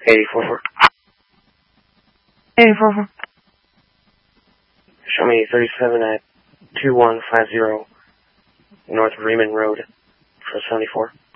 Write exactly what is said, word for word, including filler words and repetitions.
eighty-four four. eighty-four four. Show me thirty-seven at two one five zero North Reman Road for seventy-four.